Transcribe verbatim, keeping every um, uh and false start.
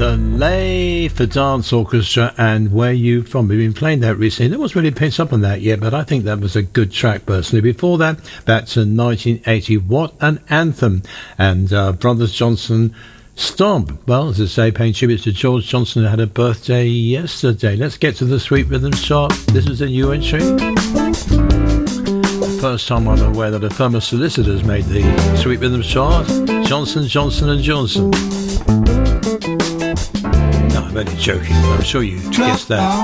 The Lay for Dance Orchestra and Where You From. We've been playing that recently. No one's really picked up on that yet, but I think that was a good track personally. Before that, back to nineteen eighty. What an anthem. And uh, Brothers Johnson Stomp. Well, as I say, paying tribute to George Johnson, who had a birthday yesterday. Let's get to the Sweet Rhythms chart. This is a new entry. The first time I'm aware that a firm of solicitors made the Sweet Rhythms chart. Johnson, Johnson and Johnson. I'm only joking, but I'm sure you guessed that.